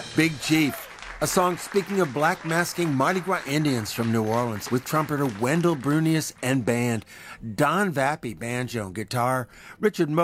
Big Chief, a song speaking of black masking Mardi Gras Indians from New Orleans with trumpeter Wendell Brunius and band, Don Vappy, banjo and guitar, Richard